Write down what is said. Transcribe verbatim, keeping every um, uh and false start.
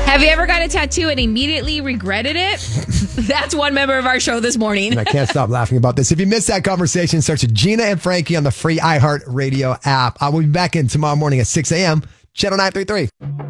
Have you ever got a tattoo and immediately regretted it? That's one member of our show this morning. And I can't stop laughing about this. If you missed that conversation, search Gina and Frankie on the free iHeartRadio app. I will be back in tomorrow morning at six a.m. Channel nine thirty-three.